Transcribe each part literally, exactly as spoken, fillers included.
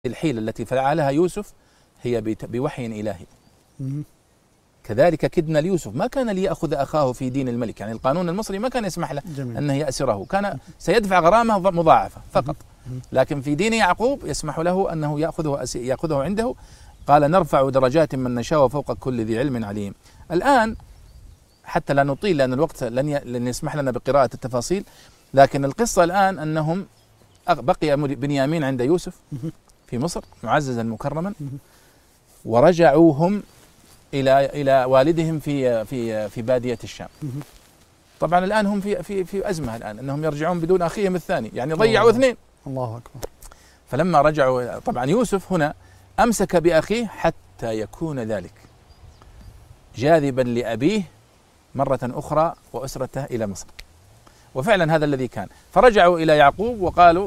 الحيلة التي فعلها يوسف هي بوحي إلهي. كذلك كدنا ليوسف، ما كان ليأخذ أخاه في دين الملك، يعني القانون المصري ما كان يسمح له جميل. أنه يأسره، كان سيدفع غرامة مضاعفة فقط، لكن في دين يعقوب يسمح له أنه يأخذه يأخذه عنده. قال نرفع درجات من نشاء وفوق كل ذي علم عليم. الآن حتى لا نطيل لأن الوقت لن لن يسمح لنا بقراءة التفاصيل، لكن القصة الآن أنهم بقي بنيامين عند يوسف في مصر معززا مكرما، ورجعوهم إلى إلى والدهم في في في بادية الشام. طبعا الآن هم في في في أزمة الآن، أنهم يرجعون بدون أخيهم الثاني، يعني ضيعوا اثنين. الله أكبر. فلما رجعوا طبعا يوسف هنا أمسك بأخيه حتى يكون ذلك جاذبا لأبيه مرة أخرى وأسرته إلى مصر، وفعلا هذا الذي كان. فرجعوا إلى يعقوب وقالوا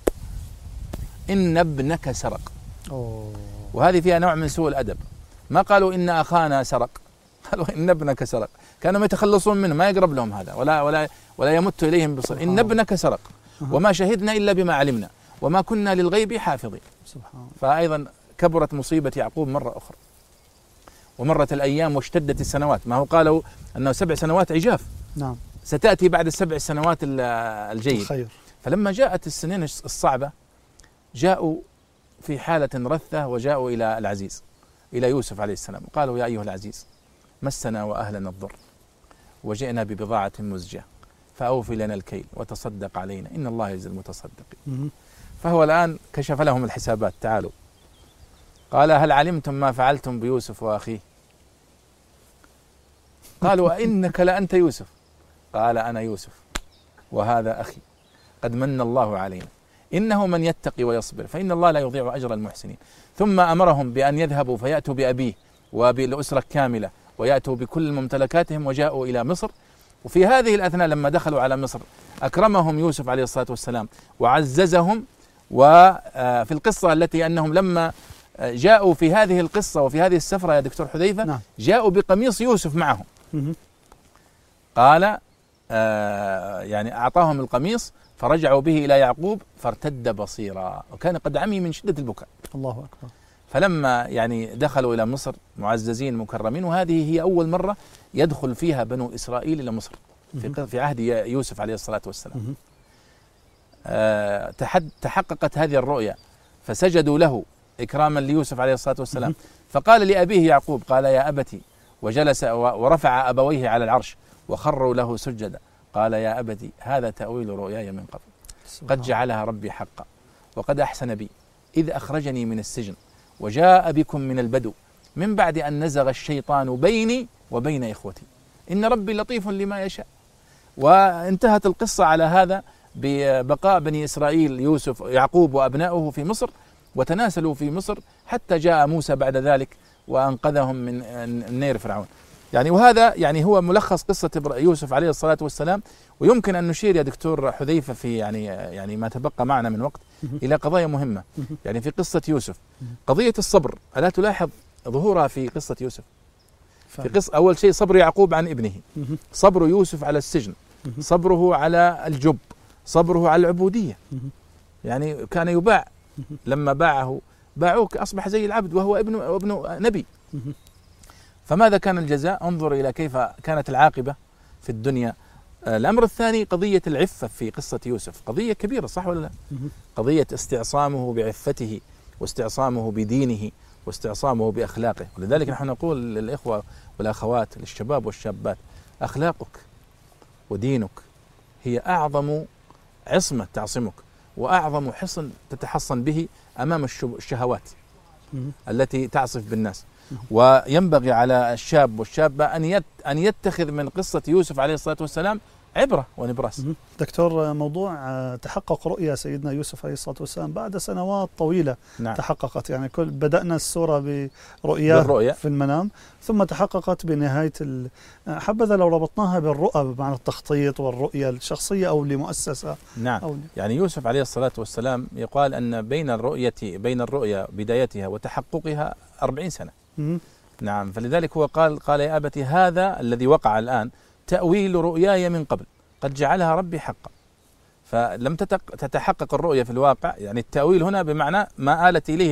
إن ابنك سرق. أوه. وهذه فيها نوع من سوء الأدب، ما قالوا إن أخانا سرق، قالوا إن ابنك سرق، كانوا يتخلصون منه، ما يقرب لهم هذا ولا ولا ولا يمت إليهم بصر. إن ابنك سرق وما شهدنا إلا بما علمنا وما كنا للغيب حافظين. سبحان. فأيضا كبرت مصيبة يعقوب مرة أخرى، ومرت الأيام واشتدت السنوات. ما هو قالوا أنه سبع سنوات عجاف، نعم، ستأتي بعد السبع سنوات الجيد الخير. فلما جاءت السنين الصعبة جاءوا في حالة رثة، وجاءوا إلى العزيز إلى يوسف عليه السلام، قالوا يا أيها العزيز مسنا وأهلنا الضر وجئنا ببضاعة مزجة فأوفي لنا الكيل وتصدق علينا إن الله يجزي المتصدقين. فهو الآن كشف لهم الحسابات، تعالوا. قال هل علمتم ما فعلتم بيوسف وأخيه؟ قالوا أئنك لأنت يوسف؟ قال أنا يوسف وهذا أخي قد من الله علينا إنه من يتقي ويصبر فإن الله لا يضيع أجر المحسنين. ثم أمرهم بأن يذهبوا فيأتوا بأبيه وبالأسرة كاملة ويأتوا بكل ممتلكاتهم، وجاءوا إلى مصر. وفي هذه الأثناء لما دخلوا على مصر أكرمهم يوسف عليه الصلاة والسلام وعززهم. وفي القصة التي أنهم لما جاءوا في هذه القصة وفي هذه السفرة يا دكتور حذيفة، نعم، جاءوا بقميص يوسف معهم. قال آه يعني أعطاهم القميص فرجعوا به إلى يعقوب فارتد بصيرا وكان قد عمي من شدة البكاء. الله أكبر. فلما يعني دخلوا إلى مصر معززين مكرمين، وهذه هي أول مرة يدخل فيها بنو إسرائيل إلى مصر في, في عهد يوسف عليه الصلاة والسلام. آه تحققت هذه الرؤيا فسجدوا له إكراما ليوسف عليه الصلاة والسلام. فقال لأبيه يعقوب قال يا أبتي، وجلس ورفع أبويه على العرش وخروا له سجدا. قال يا أبتي هذا تأويل رؤياي من قبل قد جعلها ربي حقا وقد أحسن بي إذ أخرجني من السجن وجاء بكم من البدو من بعد أن نزغ الشيطان بيني وبين إخوتي إن ربي لطيف لما يشاء. وانتهت القصة على هذا ببقاء بني إسرائيل يوسف يعقوب وأبنائه في مصر، وتناسلوا في مصر حتى جاء موسى بعد ذلك وأنقذهم من نير فرعون. يعني وهذا يعني هو ملخص قصة يوسف عليه الصلاة والسلام. ويمكن أن نشير يا دكتور حذيفة في يعني يعني ما تبقى معنا من وقت إلى قضايا مهمة. يعني في قصة يوسف قضية الصبر، ألا تلاحظ ظهورها في قصة يوسف؟ في قصة أول شيء صبر يعقوب عن ابنه، صبر يوسف على السجن، صبره على الجب، صبره على العبودية. يعني كان يباع، لما باعه باعوك أصبح زي العبد وهو ابن ابن نبي. فماذا كان الجزاء؟ انظر إلى كيف كانت العاقبة في الدنيا. الأمر الثاني قضية العفة في قصة يوسف، قضية كبيرة صح ولا لا؟ قضية استعصامه بعفته واستعصامه بدينه واستعصامه بأخلاقه. ولذلك نحن نقول للإخوة والأخوات للشباب والشابات أخلاقك ودينك هي أعظم عصمة تعصمك وأعظم حصن تتحصن به أمام الشهوات التي تعصف بالناس. وينبغي على الشاب والشابة أن أن يتخذ من قصة يوسف عليه الصلاة والسلام عبرة ونبراس. دكتور، موضوع تحقق رؤيا سيدنا يوسف عليه الصلاة والسلام بعد سنوات طويلة، نعم، تحققت. يعني كل بدأنا السورة برؤيا في المنام ثم تحققت بنهاية ال... حبذا لو ربطناها بالرؤى بمعنى التخطيط والرؤية الشخصية أو لمؤسسة. نعم، أو يعني يوسف عليه الصلاة والسلام يقال أن بين الرؤية بين الرؤيا بدايتها وتحققها أربعين سنة. م- نعم، فلذلك هو قال قال يا أبتي هذا الذي وقع الآن تأويل رؤياي من قبل قد جعلها ربي حقا. فلم تتحقق الرؤية في الواقع. يعني التأويل هنا بمعنى ما آلت إليه